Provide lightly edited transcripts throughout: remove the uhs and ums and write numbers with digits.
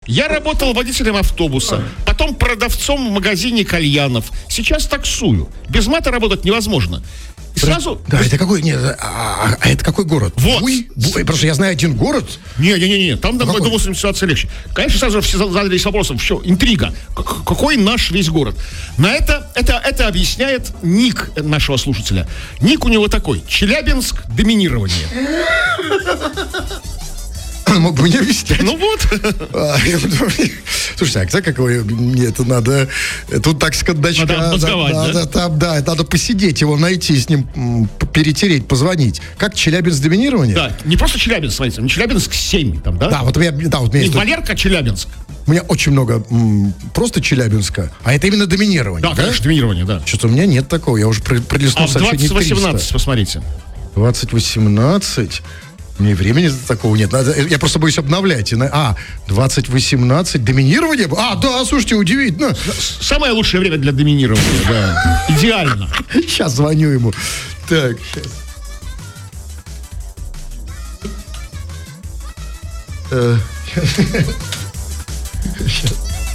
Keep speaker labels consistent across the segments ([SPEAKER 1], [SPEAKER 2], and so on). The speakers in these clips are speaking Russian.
[SPEAKER 1] Я работал водителем автобуса, потом продавцом в магазине кальянов. Сейчас таксую. Без мата работать невозможно. И сразу...
[SPEAKER 2] Да, это какой... Нет, это какой город?
[SPEAKER 1] Вот.
[SPEAKER 2] Потому что я знаю один город.
[SPEAKER 1] Не, там, я думаю, ситуация легче. Конечно, сразу все задались вопросом, все, интрига. Какой наш весь город? На это объясняет ник нашего слушателя. Ник у него такой: Челябинск, доминирование.
[SPEAKER 2] Мог бы не объяснять.
[SPEAKER 1] Ну вот.
[SPEAKER 2] Слушайте, а кто какой? Мне это надо... Тут, так сказать, дочка...
[SPEAKER 1] Надо мозговать,
[SPEAKER 2] да? Надо посидеть его, найти, с ним перетереть, позвонить. Как Челябинск доминирование?
[SPEAKER 1] Да, не просто Челябинск, смотрите, не Челябинск 7, там, да?
[SPEAKER 2] Да, вот у меня...
[SPEAKER 1] Не Валерка, а Челябинск.
[SPEAKER 2] У меня очень много просто Челябинска, а это именно доминирование.
[SPEAKER 1] Да, конечно, доминирование, да.
[SPEAKER 2] Что-то у меня нет такого, я уже пролистнул сообщение 300.
[SPEAKER 1] 2018, посмотрите.
[SPEAKER 2] 2018... Мне времени такого нет. Я просто боюсь обновлять. 2018. Доминирование? Да, слушайте, удивительно.
[SPEAKER 1] Самое лучшее время для доминирования, да. Идеально.
[SPEAKER 2] Сейчас звоню ему. Так, сейчас.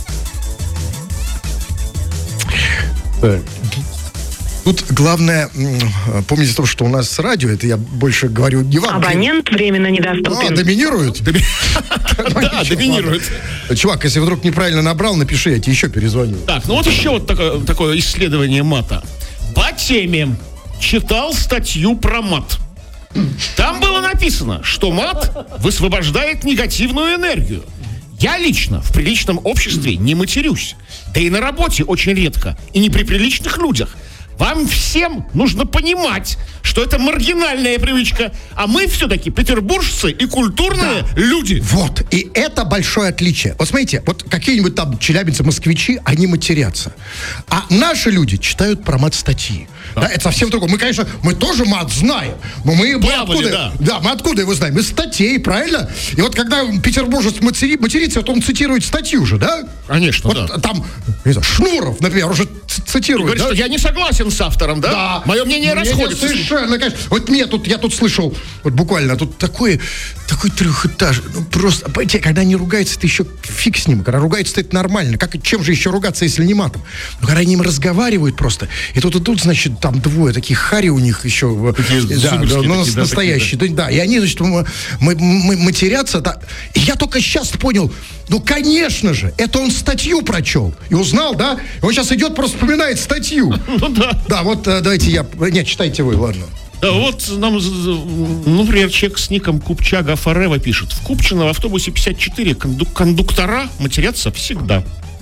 [SPEAKER 2] Так. Тут главное, помните о том, что у нас радио, это я больше говорю не вам.
[SPEAKER 3] Абонент временно недоступен.
[SPEAKER 2] Доминирует?
[SPEAKER 1] Да, доминирует.
[SPEAKER 2] Чувак, если вдруг неправильно набрал, напиши, я тебе еще перезвоню.
[SPEAKER 1] Так, ну вот еще вот такое исследование мата. По теме читал статью про мат. Там было написано, что мат высвобождает негативную энергию. Я лично в приличном обществе не матерюсь. Да и на работе очень редко. И не при приличных людях. Вам всем нужно понимать, что это маргинальная привычка, а мы все-таки петербуржцы и культурные люди.
[SPEAKER 2] Вот, и это большое отличие. Вот смотрите, вот какие-нибудь там челябинцы, москвичи, они матерятся. А наши люди читают про мат-статьи. Да, это совсем другое. Мы, конечно, мы тоже мат знаем, но мы откуда? Да, мы откуда его знаем? Из статей, правильно? И вот когда петербуржец матерится, вот он цитирует статью же, да?
[SPEAKER 1] Конечно,
[SPEAKER 2] вот
[SPEAKER 1] да.
[SPEAKER 2] Там, не знаю, Шнуров, например, уже цитирует.
[SPEAKER 1] Говорит, что я не согласен с автором, да?
[SPEAKER 2] Да.
[SPEAKER 1] Мое мнение расходится.
[SPEAKER 2] Совершенно, конечно. Вот я тут слышал, вот буквально, тут такой трехэтаж. Ну, просто, понимаете, когда они ругаются, это еще фиг с ним. Когда ругаются, это нормально. Чем же еще ругаться, если не матом? Но когда они им разговаривают просто, и тут, значит, там двое таких хари у них еще. Настоящие. Да, и они, значит, матерятся. Да. И я только сейчас понял, ну, конечно же, это он статью прочел. И узнал, да? И он сейчас идет, просто вспоминает статью.
[SPEAKER 1] Ну, да.
[SPEAKER 2] Да, вот давайте Нет, читайте вы, ладно.
[SPEAKER 1] Да, вот нам, например, человек с ником Купчага Форева пишет. В Купчино в автобусе 54 кондуктора матерятся всегда.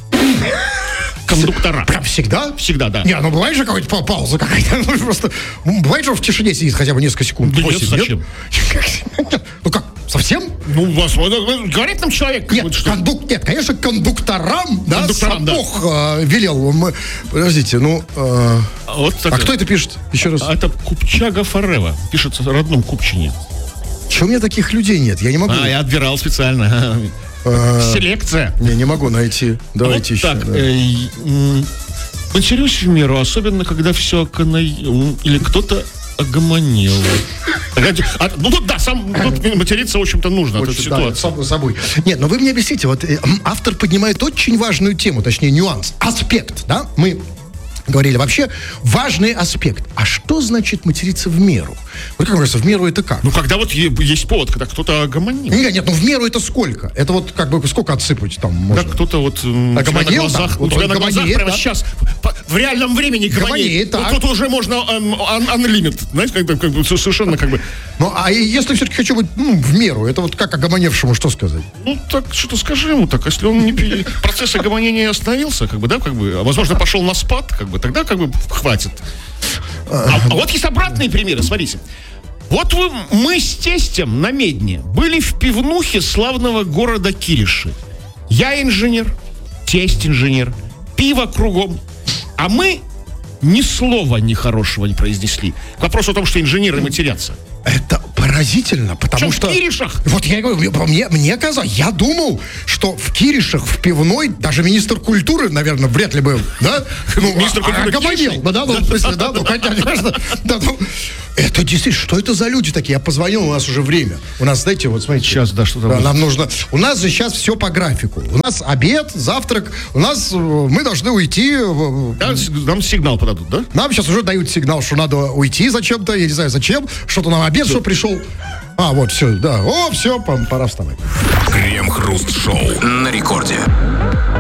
[SPEAKER 1] Кондуктора.
[SPEAKER 2] Прям всегда?
[SPEAKER 1] Всегда, да.
[SPEAKER 2] Не, ну бывает же какая-то пауза какая-то. Ну, просто, бывает же в тишине сидит хотя бы несколько секунд.
[SPEAKER 1] Да нет, зачем?
[SPEAKER 2] Ну как, совсем?
[SPEAKER 1] Ну, говорит нам человек.
[SPEAKER 2] Нет, нет, конечно, кондукторам, да,
[SPEAKER 1] Бог
[SPEAKER 2] велел. Подождите,
[SPEAKER 1] вот
[SPEAKER 2] а кто это пишет? Еще раз.
[SPEAKER 1] Это Купчага Форева. Пишется в родном Купчине.
[SPEAKER 2] Чего у меня таких людей нет? Я не могу.
[SPEAKER 1] Я отбирал специально. Селекция.
[SPEAKER 2] Не могу найти. Давайте
[SPEAKER 1] вот
[SPEAKER 2] еще.
[SPEAKER 1] Так, матерюсь в меру, особенно когда все или кто-то огомонел. Ну тут да, тут материться, в общем-то, нужно. Это ситуация.
[SPEAKER 2] Само собой. Нет, но вы мне объясните, вот автор поднимает очень важную тему, точнее нюанс, аспект, да? Мы говорили вообще важный аспект. А что значит материться в меру? Вот как говорится, в меру это как?
[SPEAKER 1] Ну, когда вот есть повод, когда кто-то огомонил.
[SPEAKER 2] Нет, в меру это сколько? Это вот как бы сколько отсыпать там можно?
[SPEAKER 1] Да, кто-то вот
[SPEAKER 2] огомонел,
[SPEAKER 1] у тебя на глазах прямо сейчас в реальном времени гомонит. Вот тут уже можно unlimited, знаете, как бы совершенно как бы.
[SPEAKER 2] Ну, а если все-таки хочу быть в меру, это вот как огомоневшему что сказать?
[SPEAKER 1] Ну, так что-то скажи ему так, если он не процесс огомонения остановился, как бы, да, как бы, возможно, пошел на спад, как бы, тогда как бы хватит. А вот есть обратные примеры, смотрите. Вот мы с тестем на Медне были в пивнухе славного города Кириши. Я инженер, тесть инженер, пиво кругом. А мы ни слова нехорошего не произнесли. К вопросу о том, что инженеры матерятся.
[SPEAKER 2] Это поразительно, потому
[SPEAKER 1] Чем
[SPEAKER 2] что...
[SPEAKER 1] в Киришах?
[SPEAKER 2] Вот я говорю, мне казалось, я думал, что в Киришах, в пивной, даже министр культуры, наверное, вряд ли был, да? Ну,
[SPEAKER 1] Министр культуры
[SPEAKER 2] Гомонил, да, ну, в смысле, да, ну, конечно, да, ну, это действительно, что это за люди такие? Я позвонил, у нас уже время. У нас, знаете, вот смотрите.
[SPEAKER 1] Сейчас, да, что-то будет.
[SPEAKER 2] Нам нужно... У нас же сейчас все по графику. У нас обед, завтрак, у нас... Мы должны уйти...
[SPEAKER 1] Нам сигнал подадут, да?
[SPEAKER 2] Нам сейчас уже дают сигнал, что надо уйти зачем-то, я не знаю зачем, что-то нам обед, что пришел. А, вот, все, да. О, все, пора вставать.
[SPEAKER 4] Крем-хруст-шоу на рекорде.